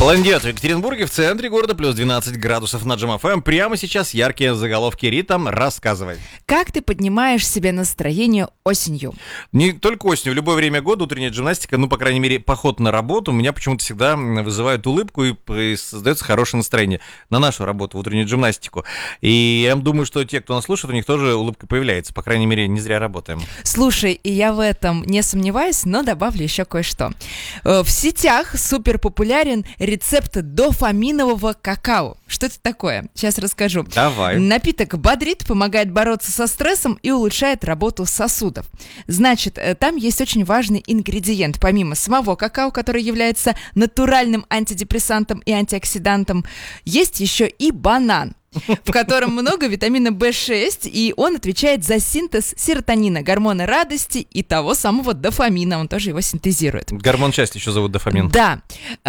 Половина девятого в Екатеринбурге, в центре города, плюс 12 градусов на Джем ФМ. Прямо сейчас яркие заголовки. Ритм, рассказывай. Как ты поднимаешь себе настроение осенью? Не только осенью, в любое время года утренняя гимнастика, по крайней мере, поход на работу, меня почему-то всегда вызывает улыбку и создается хорошее настроение на нашу работу, в утреннюю гимнастику. И я думаю, что те, кто нас слушает, у них тоже улыбка появляется. По крайней мере, не зря работаем. Слушай, и я в этом не сомневаюсь, но добавлю еще кое-что. В сетях супер популярен рецепт дофаминового какао. Что это такое? Сейчас расскажу. Давай. Напиток бодрит, помогает бороться со стрессом и улучшает работу сосудов. Значит, там есть очень важный ингредиент. Помимо самого какао, который является натуральным антидепрессантом и антиоксидантом, есть еще и банан, в котором много витамина В6, и он отвечает за синтез серотонина, гормона радости и того самого дофамина. Он тоже его синтезирует. Гормон счастья еще зовут дофамин. Да.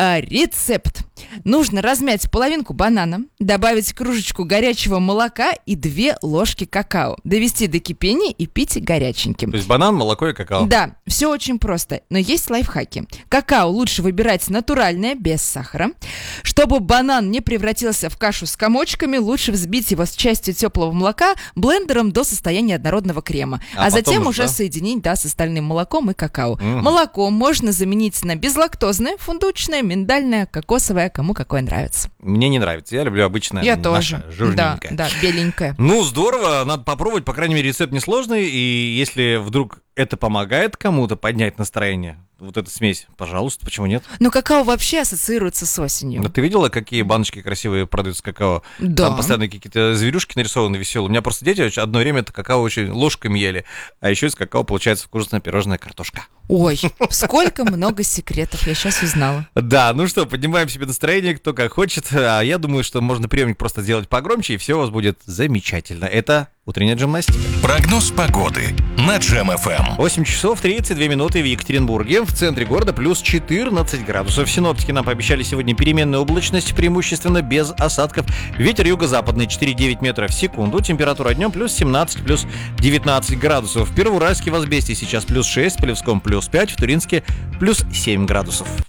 Рецепт. Нужно размять половинку банана, добавить кружечку горячего молока и 2 ложки какао. Довести до кипения и пить горяченьким. То есть банан, молоко и какао. Да, все очень просто, но есть лайфхаки. Какао лучше выбирать натуральное, без сахара. Чтобы банан не превратился в кашу с комочками, лучше взбить его с частью теплого молока блендером до состояния однородного крема. А затем уже соединить, с остальным молоком и какао. Молоко можно заменить на безлактозное, фундучное, миндальное, кокосовое, кому какое нравится. Мне не нравится, я люблю обычное. Я тоже. Жирненькое. Да, беленькое. Ну, здорово, надо попробовать, по крайней мере, рецепт несложный, и если вдруг это помогает кому-то поднять настроение, вот эта смесь, пожалуйста, почему нет? Но какао вообще ассоциируется с осенью. Но ты видела, какие баночки красивые продаются какао? Да. Там постоянно какие-то зверюшки нарисованы веселые. У меня просто дети одно время это какао очень ложками ели, а еще из какао получается вкусная пирожная картошка. Ой, сколько много секретов, я сейчас узнала. Да, ну что, поднимаем себе настроение, кто как хочет. А я думаю, что можно приемник просто сделать погромче, и все у вас будет замечательно. Это утренняя гимнастика. Прогноз погоды на Джем ФМ. 8 часов 32 минуты в Екатеринбурге. В центре города плюс 14 градусов. Синоптики нам пообещали сегодня переменную облачность, преимущественно без осадков. Ветер юго-западный 4,9 метров в секунду. Температура днем плюс 17, плюс 19 градусов. В Первоуральске в Азбесте сейчас плюс 6, в Полевском плюс 5, в Туринске плюс 7 градусов.